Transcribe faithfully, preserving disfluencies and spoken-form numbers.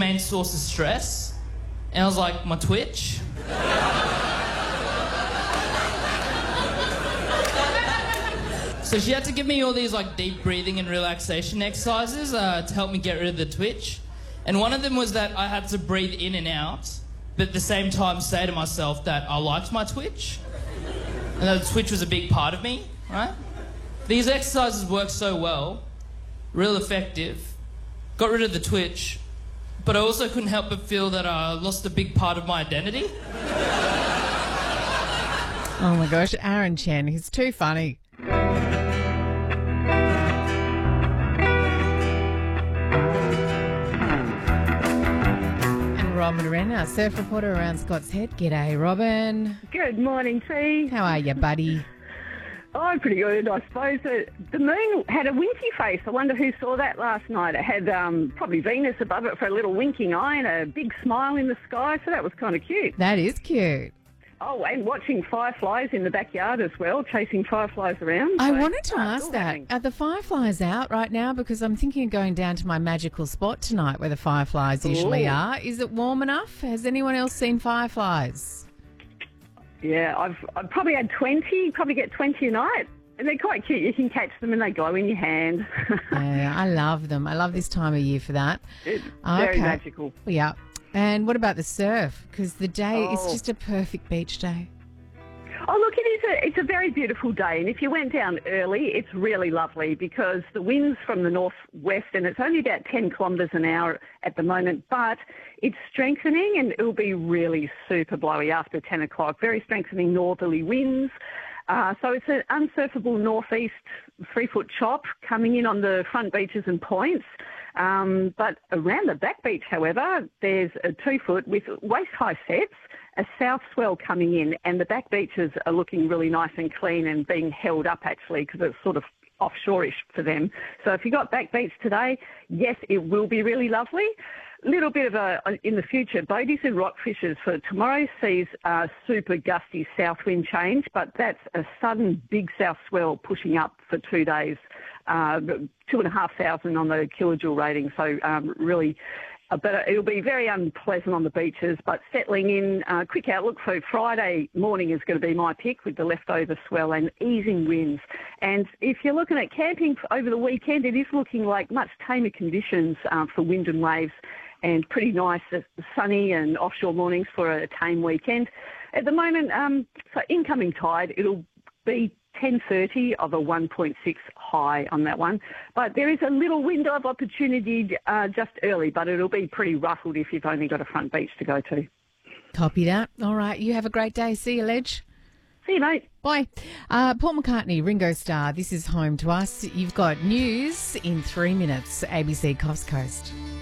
main source of stress? And I was like, my Twitch. So she had to give me all these like deep breathing and relaxation exercises uh, to help me get rid of the twitch. And one of them was that I had to breathe in and out, but at the same time say to myself that I liked my twitch. And that the twitch was a big part of me, right? These exercises worked so well, real effective, got rid of the twitch, but I also couldn't help but feel that I lost a big part of my identity. Oh my gosh, Aaron Chen, he's too funny. Robin Wren, our surf reporter around Scott's Head. G'day, Robin. Good morning, T. How are you, buddy? Oh, I'm pretty good, I suppose. The, the moon had a winky face. I wonder who saw that last night. It had um, probably Venus above it for a little winking eye and a big smile in the sky, so that was kind of cute. That is cute. Oh, and watching fireflies in the backyard as well, chasing fireflies around. I so, wanted to uh, ask that. happening. Are the fireflies out right now? Because I'm thinking of going down to my magical spot tonight where the fireflies usually Ooh. are. Is it warm enough? Has anyone else seen fireflies? Yeah, I've, I've probably had twenty, probably get twenty a night. And they're quite cute. You can catch them and they glow in your hand. Yeah, I love them. I love this time of year for that. It's very Okay. magical. Yeah. And what about the surf? Because the day is Oh. just a perfect beach day. Oh, look, it is a, it's a very beautiful day. And if you went down early, it's really lovely because the wind's from the northwest and it's only about ten kilometres an hour at the moment, but it's strengthening and it'll be really super blowy after ten o'clock. Very strengthening northerly winds. Uh, so it's an unsurfable northeast three-foot chop coming in on the front beaches and points. Um, but around the back beach, however, there's a two-foot with waist-high sets, a south swell coming in, and the back beaches are looking really nice and clean and being held up, actually, because it's sort of offshore-ish for them. So if you got back beach today, yes, it will be really lovely. Little bit of a, in the future, bogies and rockfishes for tomorrow sees a super gusty south wind change, but that's a sudden big south swell pushing up for two days, uh, two and a half thousand on the kilojoule rating. So um, really, uh, but it'll be very unpleasant on the beaches, but settling in, uh, quick outlook for Friday morning is going to be my pick with the leftover swell and easing winds. And if you're looking at camping over the weekend, it is looking like much tamer conditions uh, for wind and waves. And pretty nice, uh, sunny and offshore mornings for a tame weekend. At the moment, um, so incoming tide, it'll be ten thirty of a one point six high on that one. But there is a little window of opportunity uh, just early, but it'll be pretty ruffled if you've only got a front beach to go to. Copy that. All right. You have a great day. See you, Ledge. See you, mate. Bye. Uh, Paul McCartney, Ringo Starr, this is home to us. You've got news in three minutes, A B C Coast Coast.